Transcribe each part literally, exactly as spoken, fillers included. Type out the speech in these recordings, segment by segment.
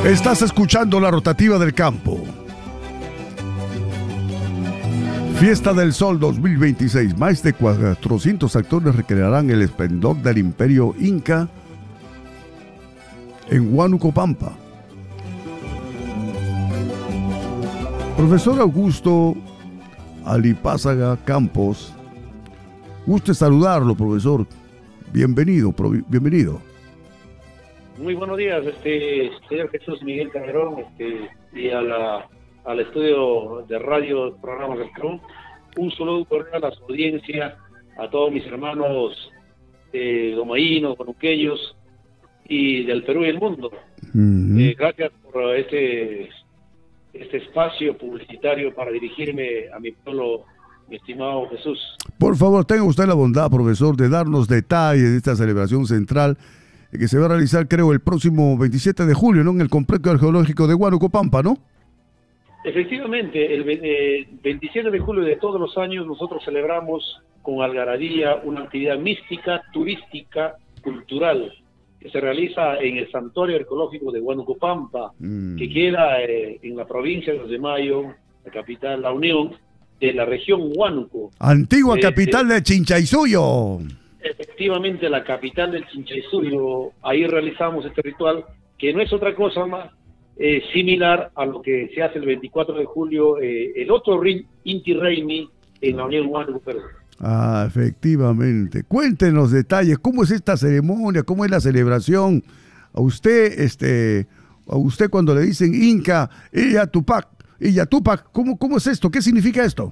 Estás escuchando la rotativa del campo. Fiesta del Sol dos mil veintiséis. Más de cuatrocientos actores recrearán el esplendor del imperio inca en Huánuco, Pampa. Profesor Augusto Alipázaga Campos, guste saludarlo, profesor. Bienvenido, bienvenido. Muy buenos días, este señor Jesús Miguel Calderón, este, y a la, al estudio de radio Programas del Perú. Un saludo cordial a su audiencia, a todos mis hermanos eh, domaínos, conuqueños y del Perú y el mundo. Uh-huh. eh, gracias por este este espacio publicitario para dirigirme a mi pueblo, mi estimado Jesús. Por favor, tenga usted la bondad, profesor, de darnos detalles de esta celebración central que se va a realizar, creo, el próximo veintisiete de julio, ¿no? En el complejo arqueológico de Huánuco, Pampa, ¿no? Efectivamente, el eh, veintisiete de julio de todos los años nosotros celebramos con algarabía una actividad mística, turística, cultural, que se realiza en el Santuario Arqueológico de Huánuco, Pampa, mm. que queda eh, en la provincia de dos de Mayo, la capital, la Unión, de la región Huánuco. Antigua eh, capital eh, de Chinchaysuyo. Efectivamente, la capital del Chinchaysuyo. Ahí realizamos este ritual, que no es otra cosa más eh, similar a lo que se hace el veinticuatro de julio, eh, el otro Inti Raymi en la Unión Huánuco, Perú. Ah, efectivamente. Cuéntenos detalles, ¿cómo es esta ceremonia? ¿Cómo es la celebración? A usted, este, a usted cuando le dicen Inca, Illa Tupac, Illa Tupac, ¿cómo, cómo es esto? ¿Qué significa esto?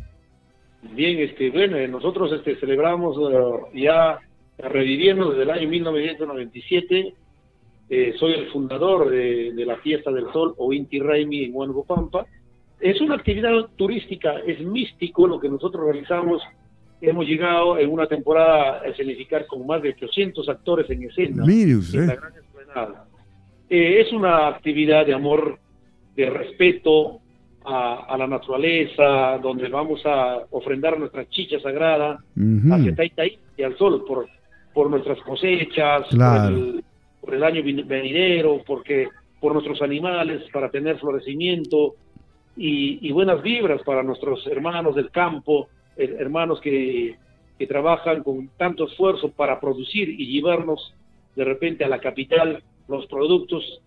Bien, este, bueno, nosotros este, celebramos uh, ya reviviendo desde el año mil novecientos noventa y siete. Eh, soy el fundador de, de la Fiesta del Sol o Inti Raymi en Huánuco, Pampa. Es una actividad turística, es místico lo que nosotros realizamos. Hemos llegado en una temporada a escenificar con más de ochocientos actores en escena. Mire usted. En la gran esplanada. Eh, es una actividad de amor, de respeto a, a la naturaleza, donde vamos a ofrendar nuestra chicha sagrada uh-huh. hacia Taitay y al sol por, por nuestras cosechas, claro. por, el, por el año venidero, porque por nuestros animales, para tener florecimiento y, y buenas vibras para nuestros hermanos del campo, hermanos que, que trabajan con tanto esfuerzo para producir y llevarnos de repente a la capital los productos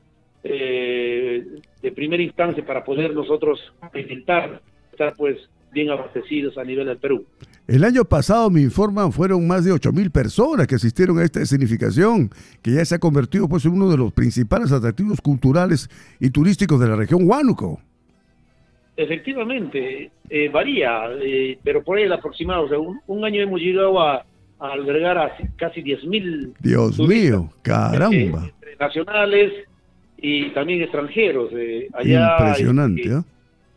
eh, de primera instancia para poder nosotros intentar estar pues bien abastecidos a nivel del Perú. El año pasado, me informan, fueron más de ocho mil personas que asistieron a esta escenificación, que ya se ha convertido pues en uno de los principales atractivos culturales y turísticos de la región Huánuco. Efectivamente, eh, varía, eh, pero por ahí el aproximado, o sea, un, un año hemos llegado a, a albergar a casi diez mil. Dios mío, caramba. Eh, entre nacionales y también extranjeros. Eh, allá, impresionante, ¿eh?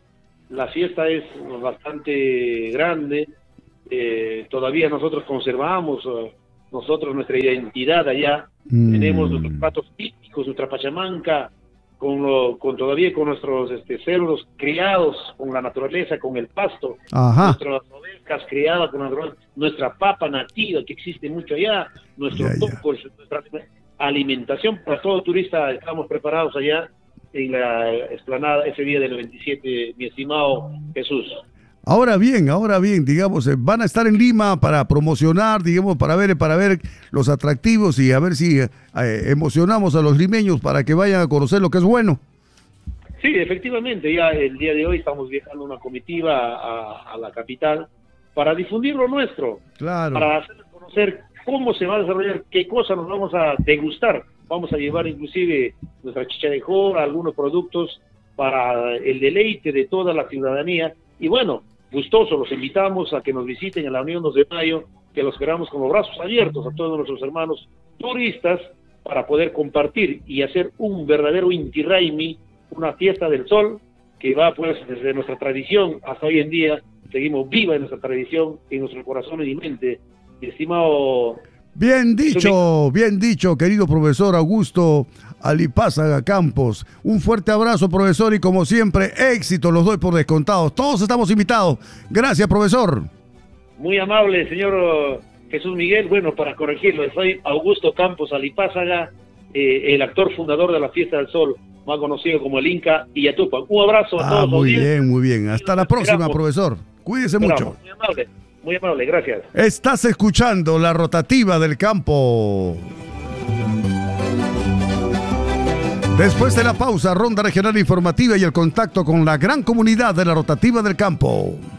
La fiesta es bastante grande, eh, todavía nosotros conservamos uh, nosotros nuestra identidad allá, mm. tenemos nuestros platos típicos, nuestra pachamanca, con lo, con todavía con nuestros este, cerdos criados con la naturaleza, con el pasto, Ajá. nuestras ovejas criadas con la naturaleza, nuestra papa nativa que existe mucho allá, nuestros tocos, nuestra alimentación para todo turista. Estamos preparados allá en la explanada ese día del veintisiete, mi estimado Jesús. Ahora bien, ahora bien, digamos, van a estar en Lima para promocionar, digamos, para ver, para ver los atractivos y a ver si eh, emocionamos a los limeños para que vayan a conocer lo que es bueno. Sí, efectivamente, ya el día de hoy estamos viajando una comitiva a, a la capital para difundir lo nuestro, claro. para hacer conocer cómo se va a desarrollar, qué cosas nos vamos a degustar. Vamos a llevar inclusive nuestra chicha de jora, algunos productos para el deleite de toda la ciudadanía. Y bueno, gustosos, los invitamos a que nos visiten en la Unión dos de Mayo, que los esperamos con los brazos abiertos a todos nuestros hermanos turistas para poder compartir y hacer un verdadero Inti Raymi, una fiesta del sol que va pues desde nuestra tradición hasta hoy en día. Seguimos viva en nuestra tradición, en nuestro corazón y mente. Mi estimado... Bien dicho, bien dicho, querido profesor Augusto Alipázaga Campos. Un fuerte abrazo, profesor, y como siempre, éxito los doy por descontados. Todos estamos invitados. Gracias, profesor. Muy amable, señor Jesús Miguel. Bueno, para corregirlo, soy Augusto Campos Alipázaga, eh, el actor fundador de la Fiesta del Sol, más conocido como el Inca Illatupac. Un abrazo a Ah, todos. muy bien, bien, muy bien. Hasta la próxima, profesor. Cuídese mucho. Muy amable, muy amable, gracias. Estás escuchando la rotativa del campo. Después de la pausa, ronda regional informativa y el contacto con la gran comunidad de la rotativa del campo.